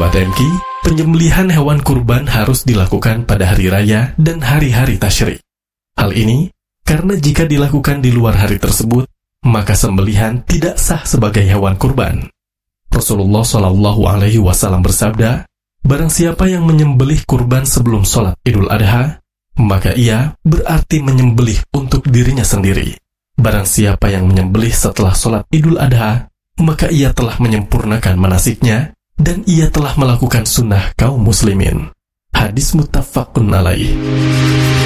Sahabat MK, penyembelihan hewan kurban harus dilakukan pada hari raya dan hari-hari tasyrik. Hal ini karena jika dilakukan di luar hari tersebut, maka sembelihan tidak sah sebagai hewan kurban. Rasulullah Shallallahu Alaihi Wasallam bersabda, barang siapa yang menyembelih kurban sebelum sholat Idul Adha, maka ia berarti menyembelih untuk dirinya sendiri. Barang siapa yang menyembelih setelah sholat Idul Adha, maka ia telah menyempurnakan manasiknya dan ia telah melakukan sunnah kaum muslimin. Hadis muttafaqun alaih.